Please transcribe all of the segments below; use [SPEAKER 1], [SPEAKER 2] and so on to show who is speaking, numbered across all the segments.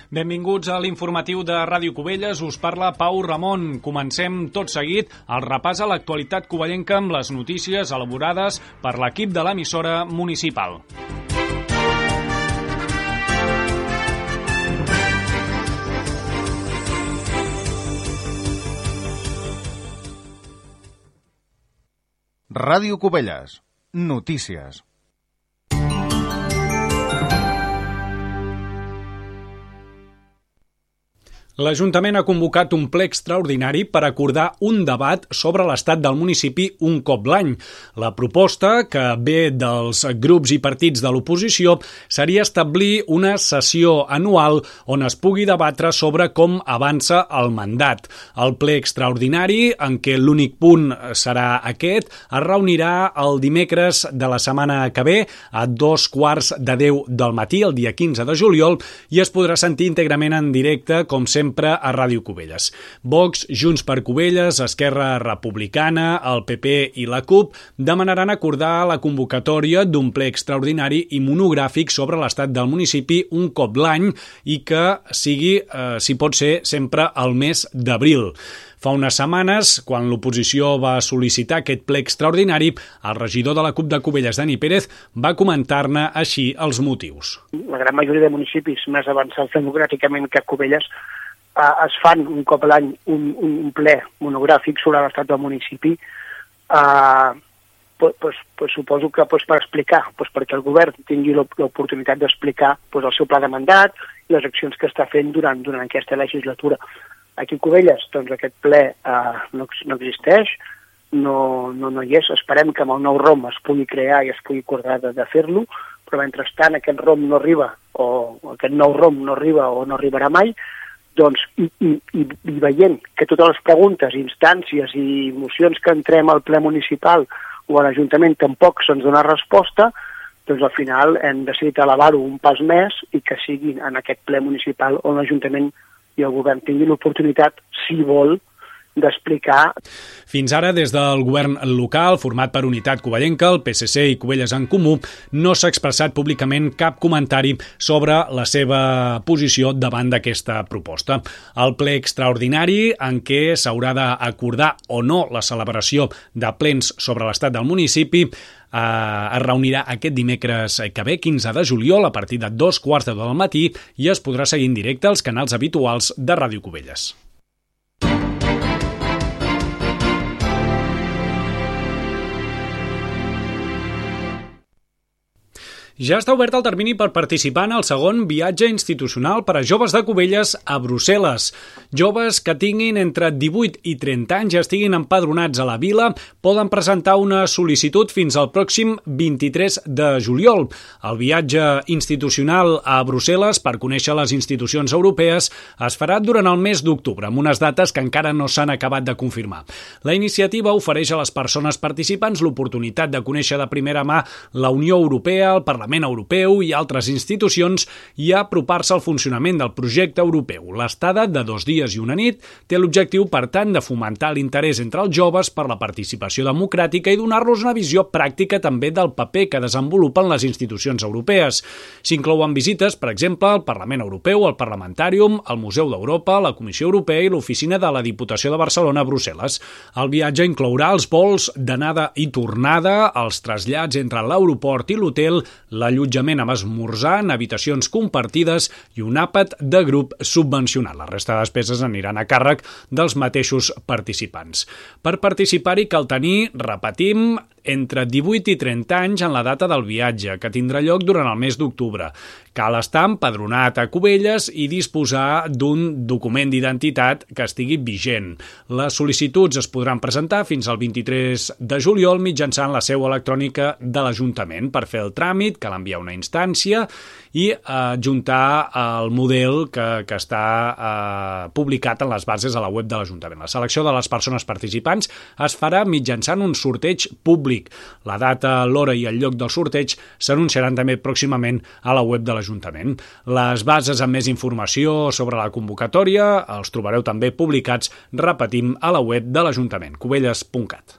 [SPEAKER 1] Benvinguts a l'informatiu de Ràdio Cubelles, us parla Pau Ramon. Comencem tot seguit el repàs a l'actualitat covellenca amb les notícies elaborades per l'equip de l'emissora municipal.
[SPEAKER 2] Ràdio Cubelles. Notícies.
[SPEAKER 1] L'Ajuntament ha convocat un ple extraordinari per acordar un debat sobre l'estat del municipi un cop l'any. La proposta, que ve dels grups i partits de l'oposició, seria establir una sessió anual on es pugui debatre sobre com avança el mandat. El ple extraordinari, en què l'únic punt serà aquest, es reunirà el dimecres de la setmana que ve a 9:15 del matí, el dia 15 de juliol, i es podrà sentir íntegrament en directe, com sempre, a Ràdio Cubelles. Vox, Junts per Cubelles, Esquerra Republicana, el PP i la CUP demanaran acordar la convocatòria d'un ple extraordinari i monogràfic sobre l'estat del municipi un cop l'any i que sigui, si pot ser, sempre al mes d'abril. Fa unes setmanes, quan l'oposició va sol·licitar aquest ple extraordinari, el regidor de la CUP de Cubelles, Dani Pérez, va comentar-ne així els motius.
[SPEAKER 3] La gran majoria de municipis més avançats democràticament que Cubelles es fan un cop a l'any un ple monogràfic sobre l'estat del municipi, suposo que per explicar, perquè el govern tingui l'oportunitat d'explicar el seu pla de mandat i les accions que està fent durant aquesta legislatura. Aquí a Cubelles, doncs, aquest ple no existeix, no hi és. Esperem que amb el nou ROM es pugui crear i es pugui acordar de fer-lo, però mentrestant aquest ROM no arriba, o aquest nou ROM no arriba o no arribarà mai, doncs, i veient que totes les preguntes, instàncies i mocions que entrem al ple municipal o a l'Ajuntament tampoc se'ns dona resposta, doncs al final hem decidit elevar-ho un pas més i que sigui en aquest ple municipal on l'Ajuntament i el govern tinguin l'oportunitat, si vol, d'explicar.
[SPEAKER 1] Fins ara, des del govern local, format per Unitat Covellenca, el PSC i Cubelles en Comú, no s'ha expressat públicament cap comentari sobre la seva posició davant d'aquesta proposta. El ple extraordinari, en què s'haurà d'acordar o no la celebració de plens sobre l'estat del municipi, es reunirà aquest dimecres que ve, 15 de juliol, a partir de 2:15 del matí, i es podrà seguir en directe als canals habituals de Ràdio Cubelles. Ja està obert el termini per participar en el segon viatge institucional per a joves de Cubelles a Brussel·les. Joves que tinguin entre 18 i 30 anys i estiguin empadronats a la vila poden presentar una sol·licitud fins al pròxim 23 de juliol. El viatge institucional a Brussel·les per conèixer les institucions europees es farà durant el mes d'octubre, amb unes dates que encara no s'han acabat de confirmar. La iniciativa ofereix a les persones participants l'oportunitat de conèixer de primera mà la Unió Europea, el Parlament Europeu i altres institucions i apropar-se al funcionament del projecte europeu. L'estada de 2 dies i una nit té l'objectiu, per tant, de fomentar l'interès entre els joves per la participació democràtica i donar-los una visió pràctica també del paper que desenvolupen les institucions europees. S'inclouen visites, per exemple, al Parlament Europeu, al Parlamentàrium, al Museu d'Europa, la Comissió Europea i l'oficina de la Diputació de Barcelona a Brussel·les. El viatge inclourà els vols d'anada i tornada, els trasllats entre l'aeroport i l'hotel, l'allotjament amb esmorzar en habitacions compartides i un àpat de grup subvencionat. La resta de despeses aniran a càrrec dels mateixos participants. Per participar-hi cal tenir, repetim, entre 18 i 30 anys en la data del viatge, que tindrà lloc durant el mes d'octubre. Cal estar empadronat a Cubelles i disposar d'un document d'identitat que estigui vigent. Les sol·licituds es podran presentar fins al 23 de juliol mitjançant la seu electrònica de l'Ajuntament. Per fer el tràmit cal enviar una instància i adjuntar el model que està publicat en les bases a la web de l'Ajuntament. La selecció de les persones participants es farà mitjançant un sorteig públic. La data, l'hora i el lloc del sorteig s'anunciaran també pròximament a la web de l'Ajuntament. Les bases amb més informació sobre la convocatòria els trobareu també publicats, repetim, a la web de l'Ajuntament, cubelles.cat.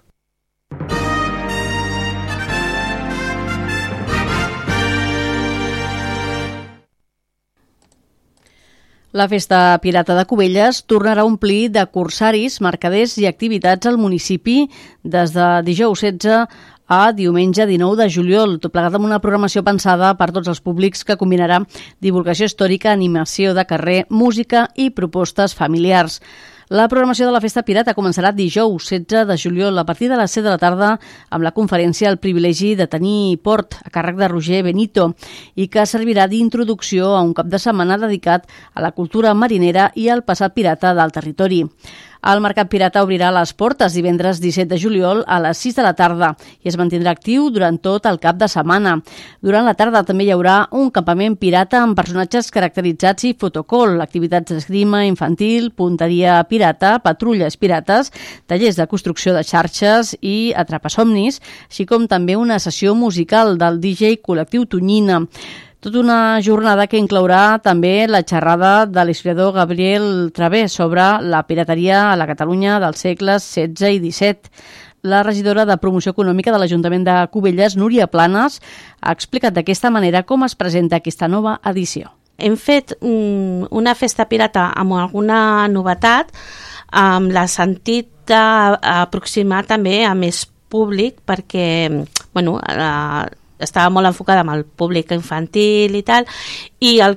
[SPEAKER 4] La Festa Pirata de Cubelles tornarà a omplir de corsaris, mercaders i activitats al municipi des de dijous 16 a diumenge 19 de juliol, tot plegat amb una programació pensada per tots els públics que combinarà divulgació històrica, animació de carrer, música i propostes familiars. La programació de la Festa Pirata començarà dijous 16 de juliol a partir de les 7 de la tarda amb la conferència El privilegi de tenir port a càrrec de Roger Benito i que servirà d'introducció a un cap de setmana dedicat a la cultura marinera i al passat pirata del territori. El Mercat Pirata obrirà les portes divendres 17 de juliol a les 6 de la tarda i es mantindrà actiu durant tot el cap de setmana. Durant la tarda també hi haurà un campament pirata amb personatges caracteritzats i fotocall, activitats d'esgrima infantil, punteria pirata, patrulles pirates, tallers de construcció de xarxes i atrapasomnis, així com també una sessió musical del DJ Col·lectiu Tonyina. Tota una jornada que inclourà també la xerrada de l'historiador Gabriel Travé sobre la pirateria a la Catalunya dels segles XVI i XVII. La regidora de Promoció Econòmica de l'Ajuntament de Cubelles, Núria Planes, ha explicat d'aquesta manera com es presenta aquesta nova edició.
[SPEAKER 5] Hem fet una festa pirata amb alguna novetat, amb la sentit d'aproximar també a més públic, perquè estava molt enfocada amb el públic infantil i tal, i el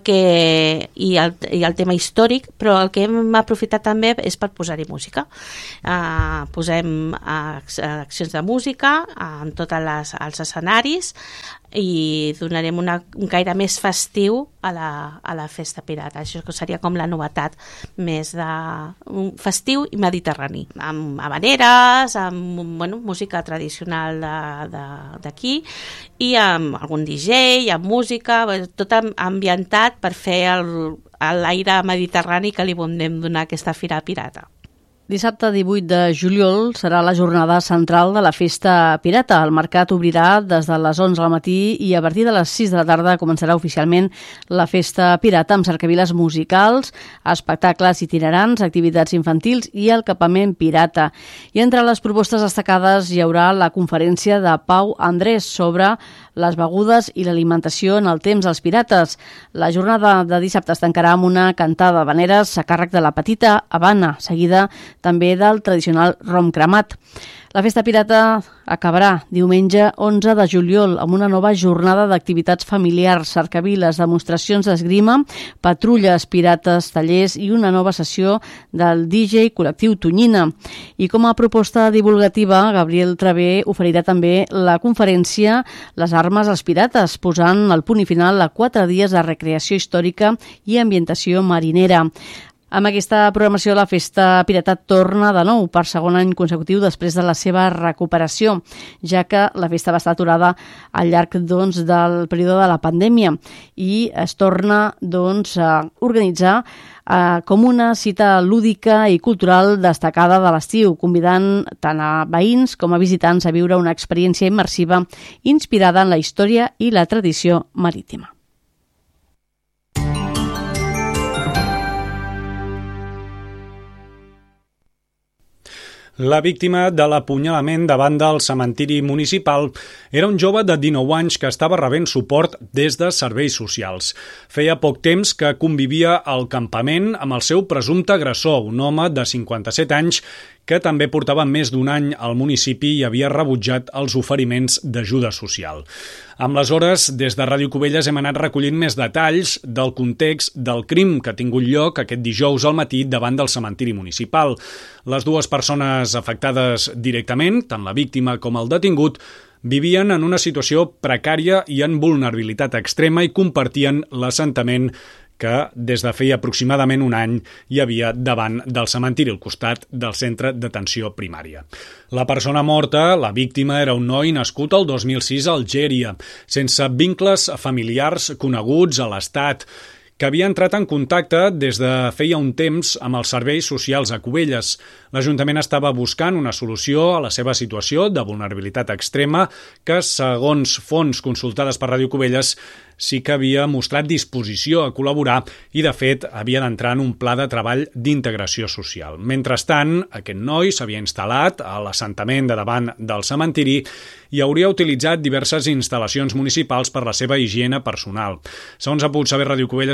[SPEAKER 5] tema històric, però el que hem aprofitat també és per posar-hi música. Posem accions de música en tots els escenaris i donarem un caire més festiu a la festa pirata. Això seria com la novetat més de festiu i mediterrani, amb habaneres, amb música tradicional d'aquí i amb algun DJ, amb música, tot ambientat per fer l'aire mediterrani que li volem donar a aquesta fira pirata.
[SPEAKER 4] Dissabte 18 de juliol serà la jornada central de la Festa Pirata. El mercat obrirà des de les 11 del matí i a partir de les 6 de la tarda començarà oficialment la Festa Pirata amb cercaviles musicals, espectacles itinerants, activitats infantils i el campament pirata. I entre les propostes destacades hi haurà la conferència de Pau Andrés sobre les begudes i l'alimentació en el temps dels pirates. La jornada de dissabte es tancarà amb una cantada d'habaneres a càrrec de la Petita Habana, seguida també del tradicional rom cremat. La Festa Pirata acabarà diumenge 11 de juliol amb una nova jornada d'activitats familiars, cercaviles, demostracions d'esgrima, patrulles pirates, tallers i una nova sessió del DJ Col·lectiu Tonyina. I com a proposta divulgativa, Gabriel Travé oferirà també la conferència Les armes als pirates, posant el punt i final a 4 dies de recreació històrica i ambientació marinera. Amb aquesta programació, la Festa Pirata torna de nou per segon any consecutiu després de la seva recuperació, ja que la festa va estar aturada al llarg del període de la pandèmia i es torna a organitzar com una cita lúdica i cultural destacada de l'estiu, convidant tant a veïns com a visitants a viure una experiència immersiva inspirada en la història i la tradició marítima.
[SPEAKER 1] La víctima de l'apunyalament davant del cementiri municipal era un jove de 19 anys que estava rebent suport des de serveis socials. Feia poc temps que convivia al campament amb el seu presumpte agressor, un home de 57 anys que també portava més d'un any al municipi i havia rebutjat els oferiments d'ajuda social. Amb les hores, des de Ràdio Cubelles hem anat recollint més detalls del context del crim que ha tingut lloc aquest dijous al matí davant del cementiri municipal. Les dues persones afectades directament, tant la víctima com el detingut, vivien en una situació precària i en vulnerabilitat extrema i compartien l'assentament que des de feia aproximadament un any hi havia davant del cementiri, al costat del centre d'atenció primària. La persona morta, la víctima, era un noi nascut el 2006 a Algèria, sense vincles familiars coneguts a l'Estat, que havia entrat en contacte des de feia un temps amb els serveis socials a Cubelles. L'Ajuntament estava buscant una solució a la seva situació de vulnerabilitat extrema que, segons fonts consultades per Ràdio Cubelles, sí que havia mostrat disposició a col·laborar i, de fet, havia d'entrar en un pla de treball d'integració social. Mentrestant, aquest noi s'havia instal·lat a l'assentament de davant del cementiri i hauria utilitzat diverses instal·lacions municipals per la seva higiene personal. Segons ha pogut saber Ràdio Cubelles,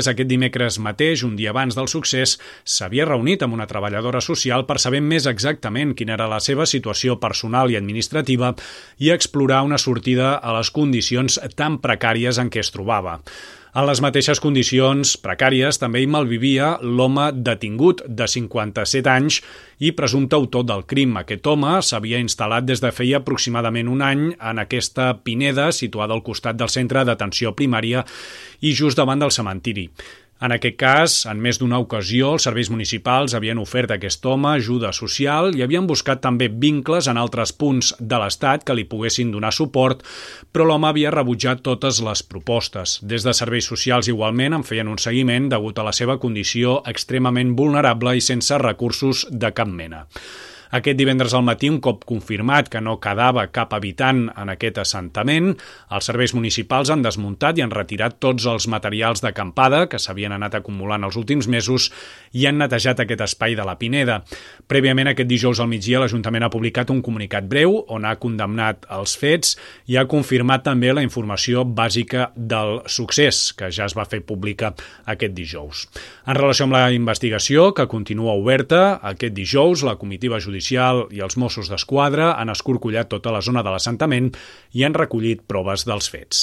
[SPEAKER 1] aquest dimecres mateix, un dia abans del succés, s'havia reunit amb una treballadora social per saber més exactament quina era la seva situació personal i administrativa i explorar una sortida a les condicions tan precàries en què es trobava. En les mateixes condicions precàries també hi malvivia l'home detingut de 57 anys i presumpte autor del crim. Aquest home s'havia instal·lat des de feia aproximadament un any en aquesta pineda situada al costat del centre d'atenció primària i just davant del cementiri. En aquest cas, en més d'una ocasió, els serveis municipals havien ofert a aquest home ajuda social i havien buscat també vincles en altres punts de l'Estat que li poguessin donar suport, però l'home havia rebutjat totes les propostes. Des de serveis socials igualment en feien un seguiment degut a la seva condició extremament vulnerable i sense recursos de cap mena. Aquest divendres al matí, un cop confirmat que no quedava cap habitant en aquest assentament, els serveis municipals han desmuntat i han retirat tots els materials d'acampada que s'havien anat acumulant els últims mesos i han netejat aquest espai de la Pineda. Prèviament, aquest dijous al migdia, l'Ajuntament ha publicat un comunicat breu on ha condemnat els fets i ha confirmat també la informació bàsica del succés, que ja es va fer pública aquest dijous. En relació amb la investigació, que continua oberta, aquest dijous la comitiva judicial i els Mossos d'Esquadra han escorcollat tota la zona de l'assentament i han recollit proves dels fets.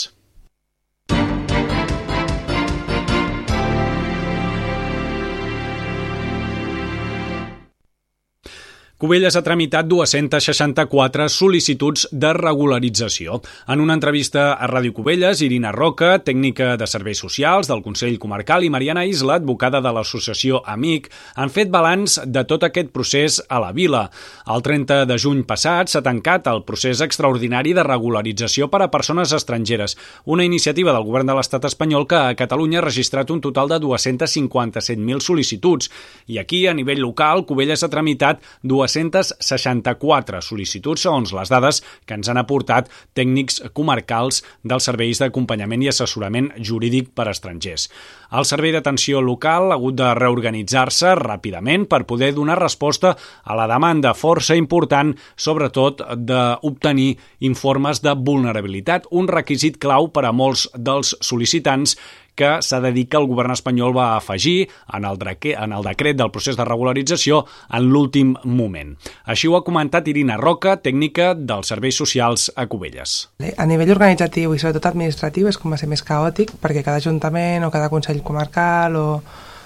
[SPEAKER 1] Cubelles ha tramitat 264 sol·licituds de regularització. En una entrevista a Ràdio Cubelles, Irina Roca, tècnica de serveis socials del Consell Comarcal, i Mariana Isla, advocada de l'associació Amic, han fet balanç de tot aquest procés a la vila. El 30 de juny passat s'ha tancat el procés extraordinari de regularització per a persones estrangeres, una iniciativa del govern de l'estat espanyol que a Catalunya ha registrat un total de 257.000 sol·licituds. I aquí, a nivell local, Cubelles ha tramitat 264 sol·licituds, segons les dades que ens han aportat tècnics comarcals dels serveis d'acompanyament i assessorament jurídic per a estrangers. El servei d'atenció local ha hagut de reorganitzar-se ràpidament per poder donar resposta a la demanda força important, sobretot d'obtenir informes de vulnerabilitat, un requisit clau per a molts dels sol·licitants que s'ha de dir que el govern espanyol va afegir en el decret del procés de regularització en l'últim moment. Així ho ha comentat Irina Roca, tècnica dels serveis socials a Cubelles.
[SPEAKER 6] A nivell organitzatiu i sobretot administratiu és com va ser més caòtic perquè cada ajuntament o cada consell comarcal o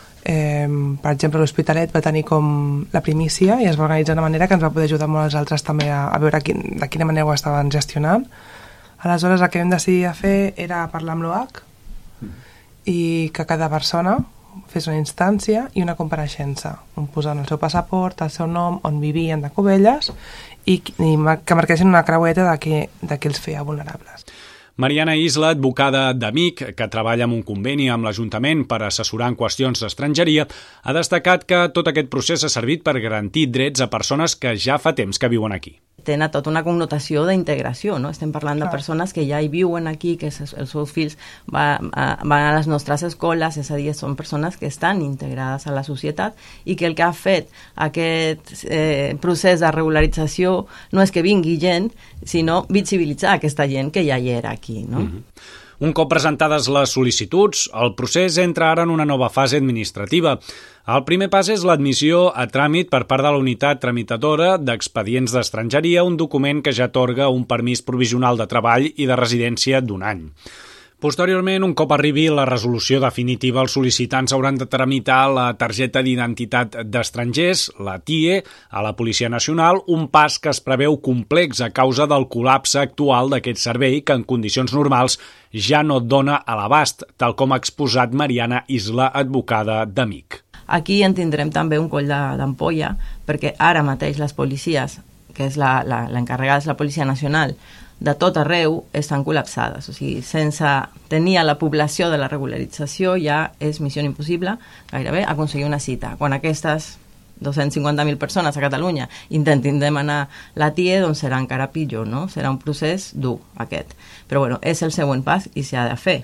[SPEAKER 6] per exemple l'Hospitalet va tenir com la primícia i es va organitzar d'una manera que ens va poder ajudar molt als altres també a veure de quina manera ho estaven gestionant. Aleshores el que vam decidir a fer era parlar amb l'OAC i que cada persona fes una instància i una compareixença, on posant el seu passaport, el seu nom, on vivien de Cubelles i que marquessin una creueta de què els feia vulnerables.
[SPEAKER 1] Mariana Isla, advocada d'Amic, que treballa en un conveni amb l'Ajuntament per assessorar en qüestions d'estrangeria, ha destacat que tot aquest procés ha servit per garantir drets a persones que ja fa temps que viuen aquí.
[SPEAKER 7] Tenen tota una connotació d'integració, no? Estem parlant de persones que ja hi viuen aquí, que els seus fills van a les nostres escoles, és a dir, són persones que estan integrades a la societat i que el que ha fet aquest procés de regularització no és que vingui gent, sinó visibilitzar aquesta gent que ja hi era aquí, no?
[SPEAKER 1] Un cop presentades les sol·licituds, el procés entra ara en una nova fase administrativa. El primer pas és l'admissió a tràmit per part de la unitat tramitadora d'expedients d'estrangeria, un document que ja atorga un permís provisional de treball i de residència d'un any. Posteriorment, un cop arribi la resolució definitiva, els sol·licitants hauran de tramitar la targeta d'identitat d'estrangers, la TIE, a la Policia Nacional, un pas que es preveu complex a causa del col·lapse actual d'aquest servei que en condicions normals ja no dona a l'abast, tal com ha exposat Mariana Isla, advocada d'Amic.
[SPEAKER 7] Aquí en tindrem també un coll d'ampolla, perquè ara mateix les policies, que és l'encarregada és la Policia Nacional, de tot arreu estan col·lapsades. O sigui, sense tenir a la població de la regularització ja és missió impossible gairebé aconseguir una cita. Quan aquestes 250.000 persones a Catalunya intentin demanar la TIE, doncs serà encara pitjor, no? Serà un procés dur, aquest. Però bueno, és el següent pas i s'ha de fer.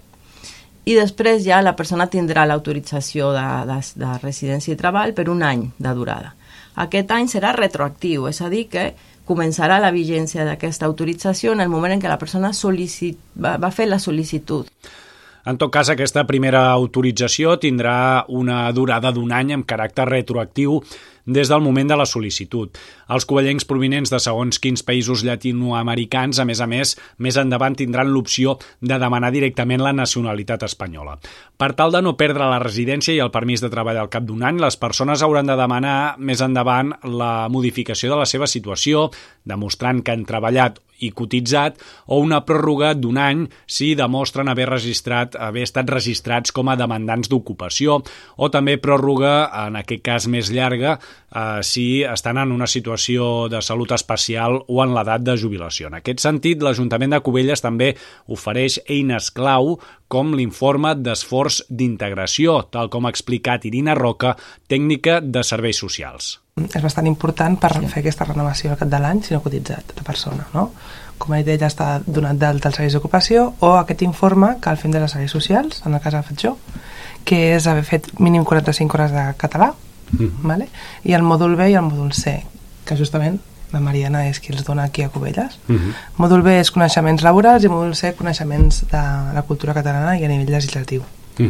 [SPEAKER 7] I després ja la persona tindrà l'autorització de residència i treball per un any de durada. Aquest any serà retroactiu, és a dir que començarà la vigència d'aquesta autorització en el moment en què la persona va fer la sol·licitud.
[SPEAKER 1] En tot cas, aquesta primera autorització tindrà una durada d'1 any amb caràcter retroactiu des del moment de la sol·licitud. Els covellencs provinents de segons quins països llatinoamericans, a més, més endavant tindran l'opció de demanar directament la nacionalitat espanyola. Per tal de no perdre la residència i el permís de treball al cap d'1 any, les persones hauran de demanar més endavant la modificació de la seva situació, demostrant que han treballat i cotitzat, o una pròrroga d'1 any si demostren haver estat registrats com a demandants d'ocupació, o també pròrroga, en aquest cas més llarga, si estan en una situació de salut especial o en l'edat de jubilació. En aquest sentit, l'Ajuntament de Cubelles també ofereix eines clau com l'informe d'esforç d'integració, tal com ha explicat Irina Roca, tècnica de serveis socials.
[SPEAKER 6] És bastant important per fer aquesta renovació al cap de l'any si no ha cotitzat la persona, no? Com ha dit ella, està donat d'alta als serveis d'ocupació, o aquest informe que el fem de les serveis socials, en el cas que he fet jo, que és haver fet mínim 45 hores de català, vale? I el mòdul B i el mòdul C, que justament la Mariana és qui els dona aquí a Cubelles. Mòdul B és coneixements laborals i mòdul C coneixements de la cultura catalana i a nivell legislatiu.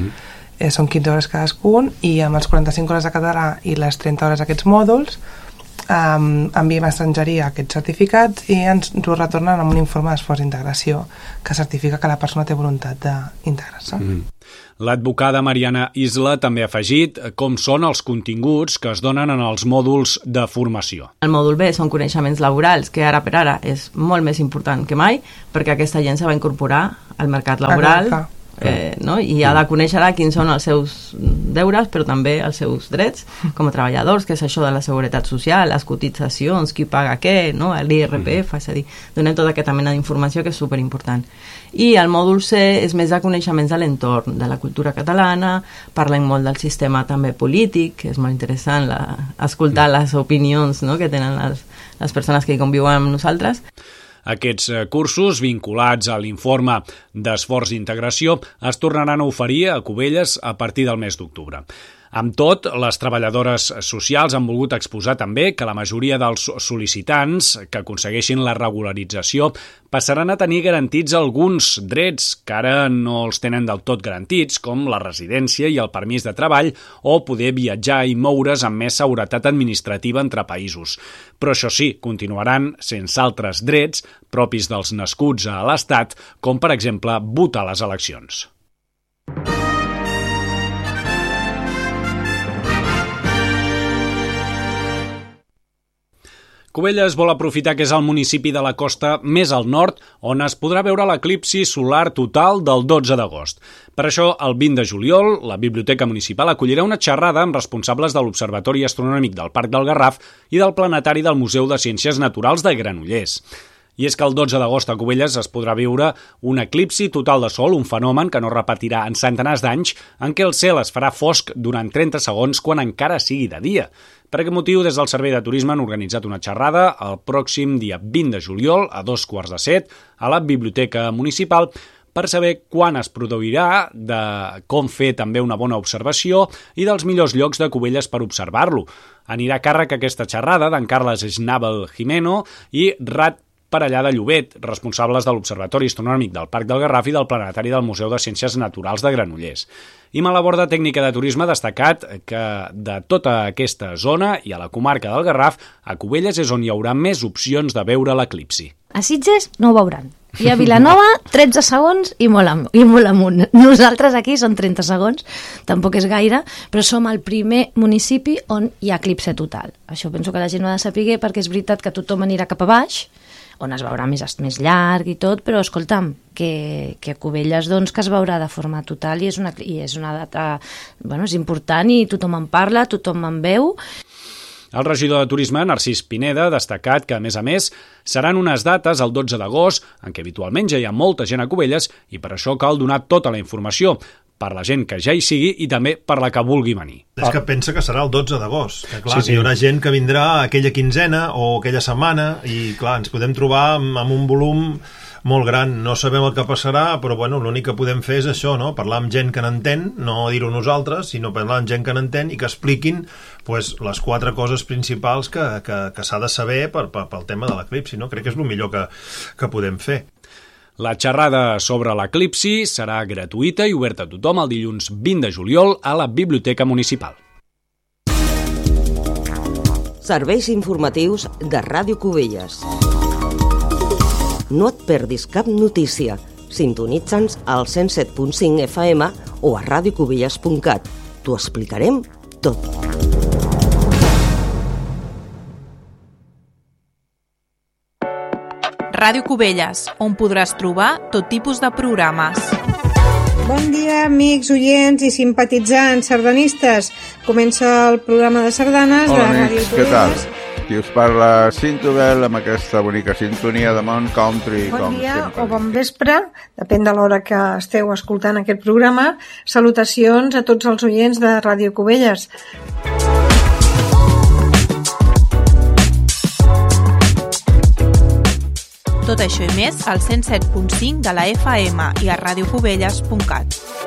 [SPEAKER 6] Són 15 hores cadascun, i amb els 45 hores de català i les 30 hores d'aquests mòduls enviem a estrangeria aquests certificats i ens ho retornen amb un informe d'esforç d'integració que certifica que la persona té voluntat d'integrar-se.
[SPEAKER 1] L'advocada Mariana Isla també ha afegit com són els continguts que es donen en els mòduls de formació.
[SPEAKER 7] El mòdul B són coneixements laborals, que ara per ara és molt més important que mai, perquè aquesta gent se va incorporar al mercat laboral, no? I ha de conèixer quins són els seus deures, però també els seus drets com a treballadors, que és això de la seguretat social, les cotitzacions, qui paga què, no? L'IRPF, és a dir, donem tota aquesta mena d'informació que és superimportant. I el mòdul C és més de coneixements de l'entorn, de la cultura catalana, parlem molt del sistema també polític, que és molt interessant escoltar les opinions, no?, que tenen les persones que hi conviuen amb nosaltres.
[SPEAKER 1] Aquests cursos, vinculats a l'informe d'esforç d'integració, es tornaran a oferir a Cubelles a partir del mes d'octubre. Amb tot, les treballadores socials han volgut exposar també que la majoria dels sol·licitants que aconsegueixin la regularització passaran a tenir garantits alguns drets que ara no els tenen del tot garantits, com la residència i el permís de treball o poder viatjar i moure's amb més seguretat administrativa entre països. Però això sí, continuaran sense altres drets propis dels nascuts a l'Estat, com per exemple votar a les eleccions. Cubelles vol aprofitar que és el municipi de la costa més al nord on es podrà veure l'eclipsi solar total del 12 d'agost. Per això, el 20 de juliol, la Biblioteca Municipal acollirà una xerrada amb responsables de l'Observatori Astronòmic del Parc del Garraf i del Planetari del Museu de Ciències Naturals de Granollers. I és que el 12 d'agost a Cubelles es podrà veure un eclipsi total de sol, un fenomen que no repetirà en centenars d'anys, en què el cel es farà fosc durant 30 segons quan encara sigui de dia. Per aquest motiu, des del Servei de Turisme han organitzat una xerrada el pròxim dia 20 de juliol a 6:15 a la Biblioteca Municipal per saber quan es produirà, de com fer també una bona observació i dels millors llocs de Cubelles per observar-lo. Anirà a càrrec aquesta xerrada d'en Carles Schnabel Jimeno i Rat Parellà de Llobet, responsables de l'Observatori Astronòmic del Parc del Garraf i del Planetari del Museu de Ciències Naturals de Granollers. I Malaborda, tècnica de turisme, ha destacat que de tota aquesta zona i a la comarca del Garraf, a Cubelles és on hi haurà més opcions de veure l'eclipsi.
[SPEAKER 8] A Sitges no ho veuran. I a Vilanova, 13 segons i molt amunt. Nosaltres aquí són 30 segons, tampoc és gaire, però som el primer municipi on hi ha eclipse total. Això penso que la gent ho ha de saber, perquè és veritat que tothom anirà cap a baix, on es veurà més llarg i tot, però escolta'm, que a Cubelles doncs, que es veurà de forma total i és una data, bueno, és important i tothom en parla, tothom en veu.
[SPEAKER 1] El regidor de Turisme, Narcís Pineda, ha destacat que, a més, seran unes dates el 12 d'agost, en què habitualment ja hi ha molta gent a Cubelles i per això cal donar tota la informació, per la gent que ja hi sigui i també per la que vulgui venir.
[SPEAKER 9] És que pensa que serà el 12 d'agost, que clar, sí. Hi haurà gent que vindrà aquella quinzena o aquella setmana i clar, ens podem trobar amb un volum molt gran. No sabem el que passarà, però bueno, l'únic que podem fer és això, no? Parlar amb gent que n'entén, no dir-ho nosaltres, sinó parlar amb gent que n'entén i que expliquin pues, les 4 coses principals que s'ha de saber pel tema de l'eclipsi, no? Crec que és el millor que podem fer.
[SPEAKER 1] La xerrada sobre l'eclipsi serà gratuïta i oberta a tothom el dilluns 20 de juliol a la Biblioteca Municipal.
[SPEAKER 10] Serveis informatius de Ràdio Cubelles. No et perdis cap notícia. Sintonitza'ns al 107.5 FM o a radiocubelles.cat. T'ho explicarem tot.
[SPEAKER 11] Ràdio Cubelles, on podràs trobar tot tipus de programes.
[SPEAKER 12] Bon dia, amics, oients i simpatitzants sardanistes. Comença el programa de sardanes de Ràdio Cubelles.
[SPEAKER 13] Què tal? Qui us parla, Cintobel, amb aquesta bonica sintonia de Mount Country.
[SPEAKER 12] Bon dia o bon vespre, depèn de l'hora que esteu escoltant aquest programa. Salutacions a tots els oients de Ràdio Cubelles.
[SPEAKER 11] Tot això i més al 107.5 de la FM i a radiocubelles.cat.